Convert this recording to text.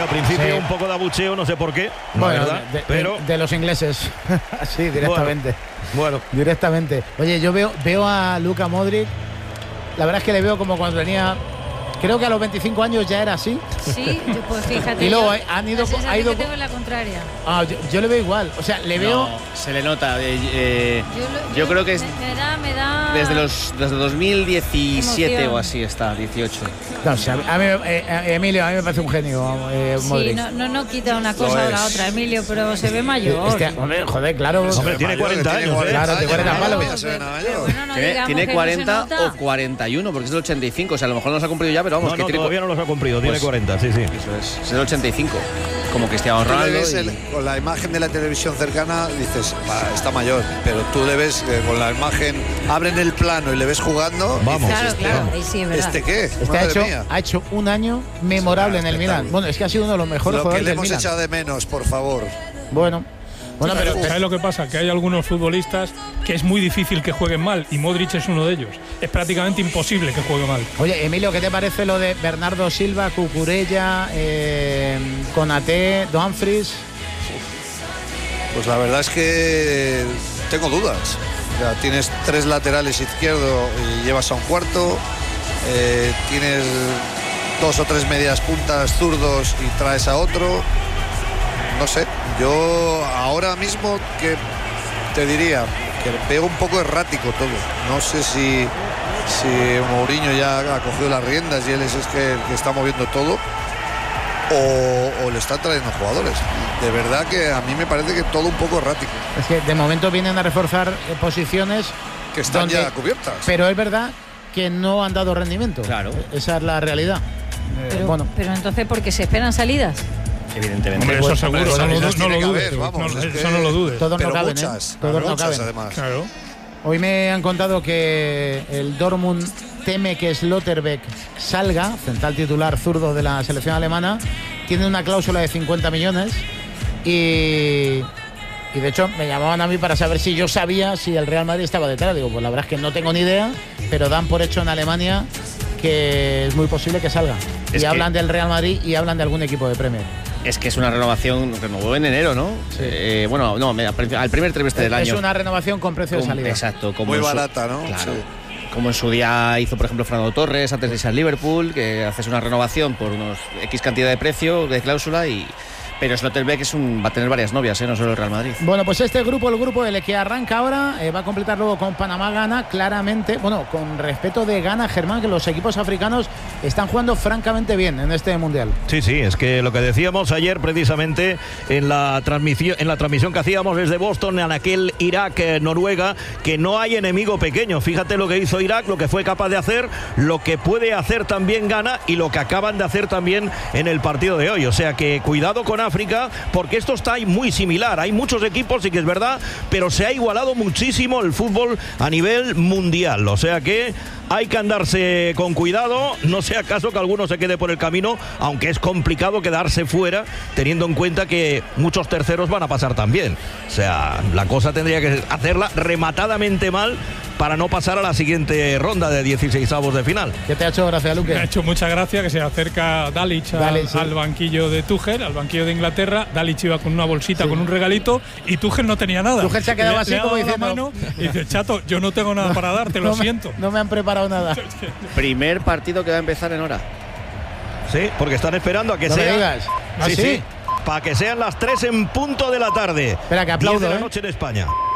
al principio Sí. un poco de abucheo, no sé por qué, Bueno, verdad, pero de los ingleses. Sí, directamente. bueno. Directamente. Oye, yo veo a Luka Modric. La verdad es que le veo como cuando tenía. Creo que a los 25 años ya era así. Sí, pues fíjate. Y luego yo, han ido. la sensación Ha ido que tengo es la contraria. yo le veo igual. O sea, le veo. No, se le nota. Yo creo que es me da desde 2017 emoción. o así está, 18. No, o sea, Emilio, a mí me parece un genio. Sí, Modric. no quita una cosa o la otra, Emilio, pero se ve mayor. Hombre, joder, claro. Hombre, tiene 40 años, Claro, tiene 40 palos. Pero bueno, no digamos Tiene que 40 no se nota. o 41, porque es del 85. O sea, a lo mejor no los ha cumplido ya, pero vamos, No, que tiene todavía no los ha cumplido, tiene Pues, 40, sí. Eso es del 85. Como Cristiano Tú le Ronaldo. ves con la imagen de la televisión cercana, dices, está mayor, pero tú le ves con la imagen, abren el plano y le ves jugando. Vamos. Dices, Claro, ahí sí, es verdad. ¿este qué? Ha hecho un año memorable en el Milan. Bueno, es que ha sido uno de los mejores Lo que jugadores le del hemos Milan. echado de menos, por favor. Bueno, pero ¿Sabes lo que pasa? Que hay algunos futbolistas que es muy difícil que jueguen mal y Modric es uno de ellos. Es prácticamente imposible que juegue mal. Oye, Emilio, ¿qué te parece lo de Bernardo Silva, Cucurella, Konaté, Dumfries? Pues la verdad es que tengo dudas. Ya tienes 3 laterales izquierdo y llevas a un cuarto. Tienes 2 o 3 medias puntas zurdos y traes a otro. No sé, yo ahora mismo que te diría que veo un poco errático todo. No sé si Mourinho ya ha cogido las riendas y él es el que está moviendo todo o le están trayendo jugadores. De verdad que a mí me parece que todo un poco errático. Es que de momento vienen a reforzar posiciones Que están donde- ya cubiertas. Pero es verdad que no han dado rendimiento. Claro. Esa es la realidad. Pero entonces, ¿por qué se esperan salidas? Evidentemente. Hombre, eso seguro, pero no lo salidas no tiene lo que dudes. haber, vamos, No, es eso que- no lo dudes. Todos Pero no caben, muchas, Todos no muchas caben. además. Claro. Hoy me han contado que el Dortmund teme que Slotterbeck salga, central titular zurdo de la selección alemana. Tiene una cláusula de 50 millones y de hecho me llamaban a mí para saber si yo sabía si el Real Madrid estaba detrás. Digo, pues la verdad es que no tengo ni idea, pero dan por hecho en Alemania que es muy posible que salga. Es y que- hablan del Real Madrid y hablan de algún equipo de Premier. Es que es una renovación, renovó en enero, ¿no? Sí. Bueno, no, al primer trimestre del Es año. una renovación con precio de salida. Exacto. Como Muy en su- barata, ¿no? Claro. Sí. Como en su día hizo, por ejemplo, Fernando Torres antes de irse al Liverpool, que haces una renovación por unos X cantidad de precio, de cláusula, pero Slotterbeck va a tener varias novias, no solo el Real Madrid. Bueno, pues el grupo del que arranca ahora, va a completar luego con Panamá, Ghana, claramente, bueno, con respeto de Ghana, Germán, que los equipos africanos están jugando francamente bien en este Mundial. Sí, es que lo que decíamos ayer precisamente en la transmisión que hacíamos desde Boston, en aquel Irak-Noruega, que no hay enemigo pequeño. Fíjate lo que hizo Irak, lo que fue capaz de hacer, lo que puede hacer también Ghana y lo que acaban de hacer también en el partido de hoy. O sea que cuidado con África, porque esto está muy similar. Hay muchos equipos, sí que es verdad, pero se ha igualado muchísimo el fútbol a nivel mundial. O sea que hay que andarse con cuidado, no sea caso que alguno se quede por el camino, aunque es complicado quedarse fuera, teniendo en cuenta que muchos terceros van a pasar también. O sea, la cosa tendría que hacerla rematadamente mal para no pasar a la siguiente ronda de 16avos de final. ¿Qué te ha hecho gracia, Luque? Me ha hecho mucha gracia que se acerca Dalic Sí. al banquillo de Tuchel, al banquillo de Inglaterra. Dalic iba con una bolsita, Sí. con un regalito, y Tuchel no tenía nada. Tuchel se ha quedado Le así ha como dado la diciendo- mano y dice, chato, yo no tengo nada para darte, lo siento. No me han preparado nada. Primer partido que va a empezar en hora. Sí, porque están esperando a que No me sea. digas. ¿Ah, sí? Para que sean las 3 en punto de la tarde. Espera, que 10 aplaudo, de la ¿eh? noche en España.